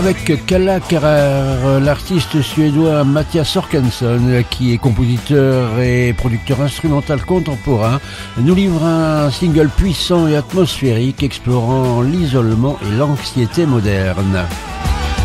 Avec Kalla Kerer, l'artiste suédois Mattias Orkansson, qui est compositeur et producteur instrumental contemporain, nous livre un single puissant et atmosphérique explorant l'isolement et l'anxiété moderne.